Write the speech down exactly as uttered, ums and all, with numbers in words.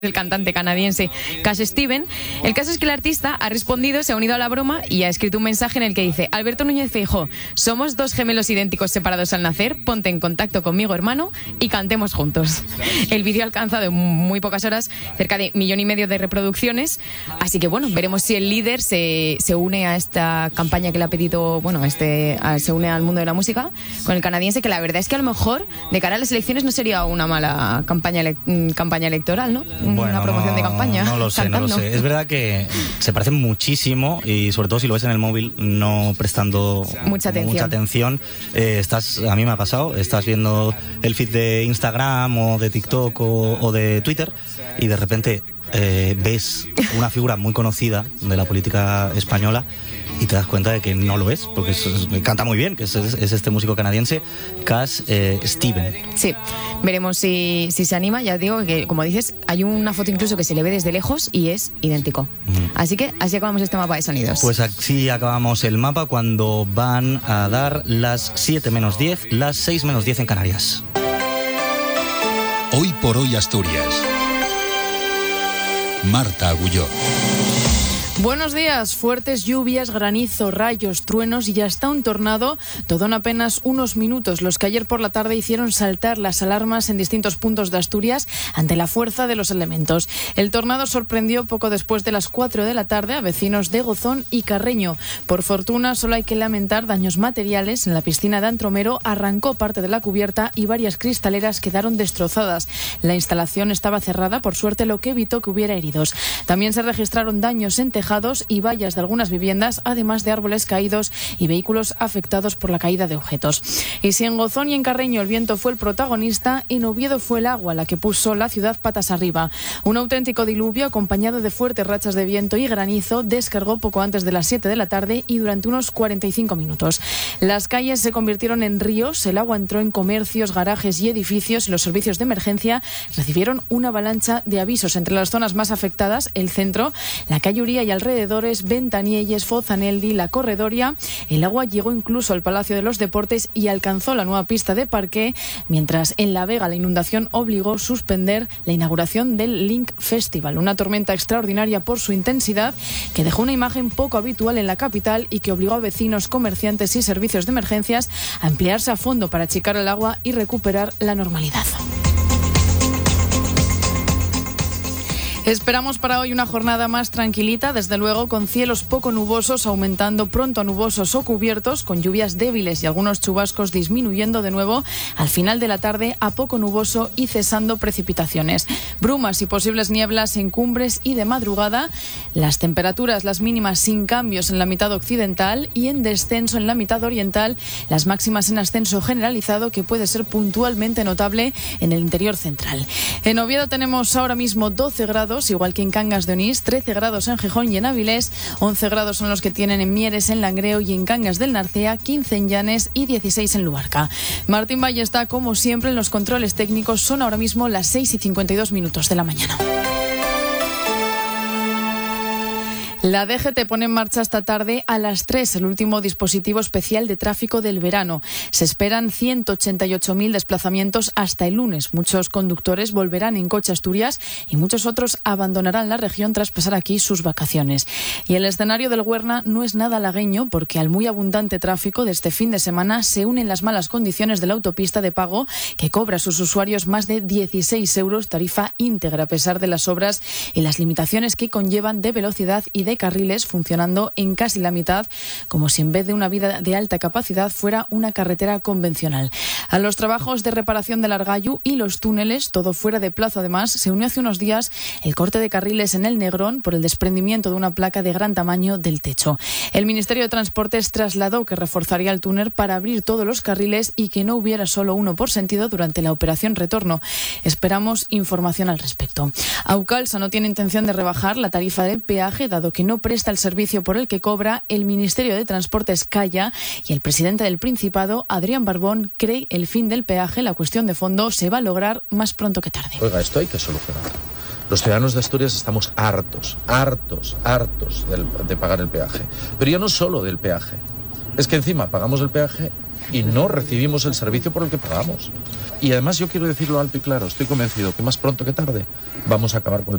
el cantante canadiense Cash Steven. El caso es que el artista ha respondido, se ha unido a la broma y ha escrito un mensaje en el que dice: Alberto Núñez Feijóo, somos dos gemelos idénticos separados al nacer, ponte en contacto conmigo, hermano, y cantemos juntos. El vídeo ha alcanzado en muy pocas horas cerca de millón y medio de reproducciones, así que bueno, veremos si el líder se, se une a esta campaña que le ha pedido, bueno, este, a, se une al mundo de la música con el canadiense, que la verdad es que a lo mejor de cara a las elecciones no sería una mala campaña, ele campaña electoral, ¿no? Bueno, una promoción no, de campaña. No lo sé, cantando. no lo sé. Es verdad que se parecen muchísimo y sobre todo si lo ves en el móvil no prestando mucha atención. Mucha atención eh, estás, a mí me ha pasado, estás viendo el feed de Instagram o de TikTok o, o de Twitter y de repente eh, ves una figura muy conocida de la política española y te das cuenta de que no lo es, porque es, es, canta muy bien, que es, es, es este músico canadiense, Cash eh, Steven. Sí, veremos si, si se anima. Ya digo que, como dices, hay una foto incluso que se le ve desde lejos y es idéntico. Uh-huh. Así que así acabamos este mapa de sonidos. Pues así acabamos el mapa cuando van a dar las siete menos diez, las seis menos diez en Canarias. Hoy por hoy Asturias. Marta Agulló. Buenos días. Fuertes lluvias, granizo, rayos, truenos y hasta un tornado, todo en apenas unos minutos, los que ayer por la tarde hicieron saltar las alarmas en distintos puntos de Asturias ante la fuerza de los elementos. El tornado sorprendió poco después de las cuatro de la tarde a vecinos de Gozón y Carreño. Por fortuna, solo hay que lamentar daños materiales. En la piscina de Antromero arrancó parte de la cubierta y varias cristaleras quedaron destrozadas. La instalación estaba cerrada, por suerte, lo que evitó que hubiera heridos. También se registraron daños en tejados y vallas de algunas viviendas, además de árboles caídos y vehículos afectados por la caída de objetos. Y si en Gozón y en Carreño el viento fue el protagonista, en Oviedo fue el agua la que puso la ciudad patas arriba. Un auténtico diluvio acompañado de fuertes rachas de viento y granizo descargó poco antes de las siete de la tarde y durante unos cuarenta y cinco minutos. Las calles se convirtieron en ríos, el agua entró en comercios, garajes y edificios y los servicios de emergencia recibieron una avalancha de avisos. Entre las zonas más afectadas, el centro, la calle Uría y alrededores, Ventanielles, Fozaneldi, La Corredoria. El agua llegó incluso al Palacio de los Deportes y alcanzó la nueva pista de parqué, mientras en La Vega la inundación obligó a suspender la inauguración del Link Festival, una tormenta extraordinaria por su intensidad que dejó una imagen poco habitual en la capital y que obligó a vecinos, comerciantes y servicios de emergencias a emplearse a fondo para achicar el agua y recuperar la normalidad. Esperamos para hoy una jornada más tranquilita, desde luego con cielos poco nubosos aumentando pronto a nubosos o cubiertos, con lluvias débiles y algunos chubascos disminuyendo de nuevo al final de la tarde a poco nuboso y cesando precipitaciones. Brumas y posibles nieblas en cumbres y de madrugada. Las temperaturas, las mínimas sin cambios en la mitad occidental y en descenso en la mitad oriental, las máximas en ascenso generalizado que puede ser puntualmente notable en el interior central. En Oviedo tenemos ahora mismo doce grados, igual que en Cangas de Onís, trece grados en Gijón y en Avilés, once grados son los que tienen en Mieres, en Langreo y en Cangas del Narcea, quince en Llanes y dieciséis en Luarca. Martín Valle está, como siempre, en los controles técnicos. Son ahora mismo las seis y cincuenta y dos minutos de la mañana. La D G T pone en marcha esta tarde a las tres el último dispositivo especial de tráfico del verano. Se esperan ciento ochenta y ocho mil desplazamientos hasta el lunes. Muchos conductores volverán en coche a Asturias y muchos otros abandonarán la región tras pasar aquí sus vacaciones. Y el escenario del Huerna no es nada halagüeño, porque al muy abundante tráfico de este fin de semana se unen las malas condiciones de la autopista de pago, que cobra a sus usuarios más de dieciséis euros tarifa íntegra, a pesar de las obras y las limitaciones que conllevan de velocidad y de de carriles, funcionando en casi la mitad, como si en vez de una vía de alta capacidad fuera una carretera convencional. A los trabajos de reparación del Argallo y los túneles, todo fuera de plazo además, se unió hace unos días el corte de carriles en el Negrón por el desprendimiento de una placa de gran tamaño del techo. El Ministerio de Transportes trasladó que reforzaría el túnel para abrir todos los carriles y que no hubiera solo uno por sentido durante la operación retorno. Esperamos información al respecto. Aucalsa no tiene intención de rebajar la tarifa del peaje, dado que no presta el servicio por el que cobra. El Ministerio de Transportes calla y el presidente del Principado, Adrián Barbón, cree el fin del peaje, la cuestión de fondo, se va a lograr más pronto que tarde. Oiga, esto hay que solucionarlo. Los ciudadanos de Asturias estamos hartos, hartos, hartos de, de pagar el peaje. Pero ya no solo del peaje. Es que encima pagamos el peaje y no recibimos el servicio por el que pagamos. Y además yo quiero decirlo alto y claro, estoy convencido que más pronto que tarde vamos a acabar con el